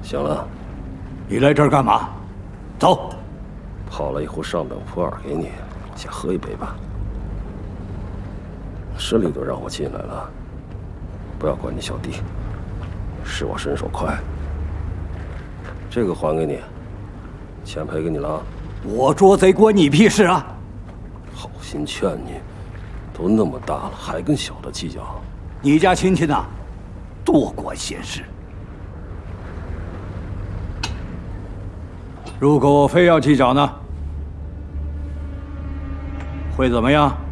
行了， 你来这儿干嘛？走。 泡了一壶上等普洱给你，先喝一杯吧。市里都让我进来了，不要管你小弟，是我身手快。这个还给你，钱赔给你了啊。 我捉贼关你屁事啊！ 好心劝你，都那么大了，还跟小的计较。 你家亲戚呢，多管闲事。如果我非要计较呢，会怎么样？